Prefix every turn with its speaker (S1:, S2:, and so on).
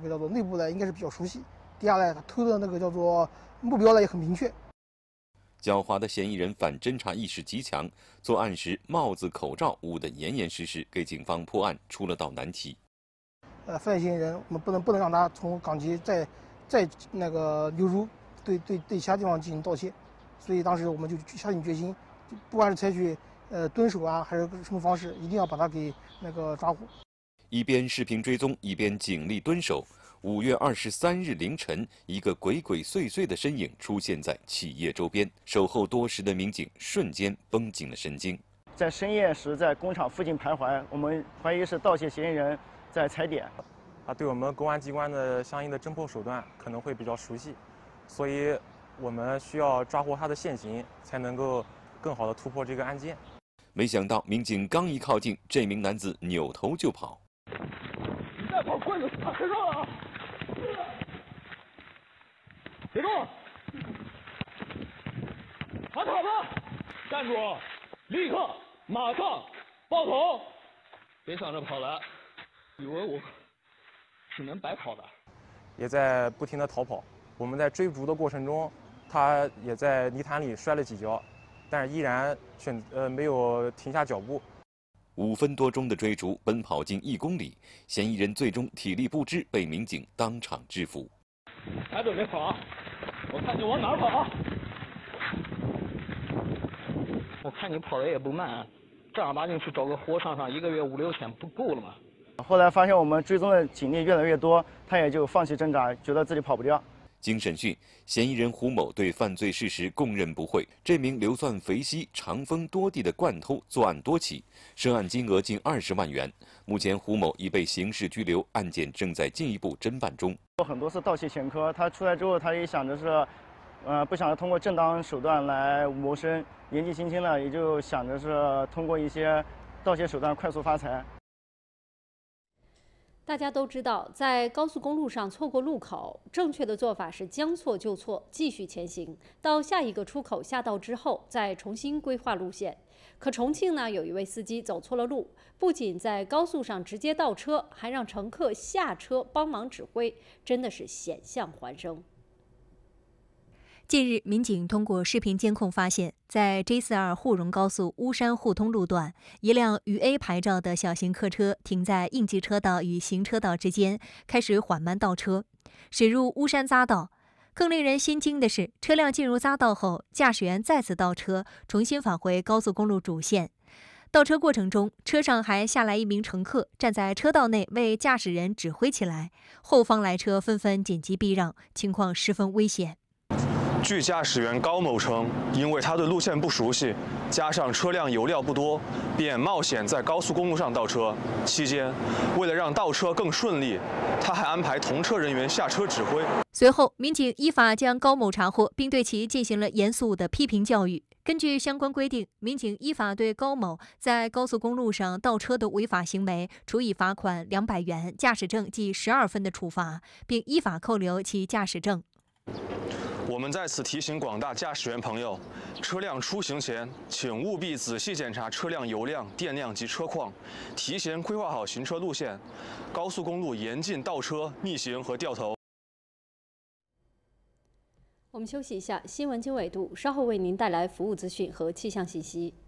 S1: 个叫做内部呢应该是比较熟悉。第二呢，他推的那个叫做目标呢也很明确。
S2: 狡猾的嫌疑人反侦查意识极强，作案时帽子、口罩捂得严严实实，给警方破案出了道难题。
S1: 犯罪嫌疑人我们不能让他从港籍再那个流入对其他地方进行盗窃，所以当时我们就下定决心，不管是采取蹲守啊，还是什么方式，一定要把他给那个抓获。
S2: 一边视频追踪，一边警力蹲守。5月23日凌晨，一个鬼鬼祟祟的身影出现在企业周边，守候多时的民警瞬间绷紧了神经。
S3: 在深夜时在工厂附近徘徊，我们怀疑是盗窃嫌疑人在踩点。
S4: 他对我们公安机关的相应的侦破手段可能会比较熟悉，所以我们需要抓获他的现行，才能够更好的突破这个案件。
S2: 没想到民警刚一靠近，这名男子扭头就跑。
S5: 你再跑，棍子打身上了啊！别动！爬塔子，站住！立刻，马上报头！别想着跑了，以为我是能白跑的。
S4: 也在不停的逃跑。我们在追逐的过程中，他也在泥潭里摔了几跤，但是依然没有停下脚步。
S2: 5分多钟的追逐，奔跑近1公里，嫌疑人最终体力不支，被民警当场制服。
S5: 还准备跑啊？我看你往哪儿跑啊？我看你跑的也不慢，正儿八经去找个活上上，1个月5、6千不够了吗？
S3: 后来发现我们追踪的警力越来越多，他也就放弃挣扎，觉得自己跑不掉。
S2: 经审讯，嫌疑人胡某对犯罪事实供认不讳。这名流窜肥西、长丰多地的惯偷作案多起，涉案金额近20万元。目前胡某已被刑事拘留，案件正在进一步侦办中。
S3: 很多是盗窃前科，他出来之后，他也想着是，不想着通过正当手段来谋生，年纪轻轻的也就想着是通过一些盗窃手段快速发财。
S6: 大家都知道，在高速公路上错过路口，正确的做法是将错就错，继续前行，到下一个出口下道之后，再重新规划路线。可重庆呢，有一位司机走错了路，不仅在高速上直接倒车，还让乘客下车帮忙指挥，真的是险象环生。
S7: 近日，民警通过视频监控发现，在 J42 沪蓉高速巫山互通路段，一辆渝 A 牌照的小型客车停在应急车道与行车道之间，开始缓慢倒车，驶入巫山匝道。更令人心惊的是，车辆进入匝道后，驾驶员再次倒车，重新返回高速公路主线。倒车过程中，车上还下来一名乘客，站在车道内为驾驶人指挥起来，后方来车纷纷紧急避让，情况十分危险。
S8: 据驾驶员高某称，因为他对路线不熟悉，加上车辆油料不多，便冒险在高速公路上倒车。期间，为了让倒车更顺利，他还安排同车人员下车指挥。
S7: 随后，民警依法将高某查获，并对其进行了严肃的批评教育。根据相关规定，民警依法对高某在高速公路上倒车的违法行为处以罚款200元、驾驶证记12分的处罚，并依法扣留其驾驶证。
S8: 我们在此提醒广大驾驶员朋友，车辆出行前，请务必仔细检查车辆油量、电量及车况，提前规划好行车路线。高速公路严禁倒车、逆行和掉头。
S6: 我们休息一下，新闻经纬度稍后为您带来服务资讯和气象信息。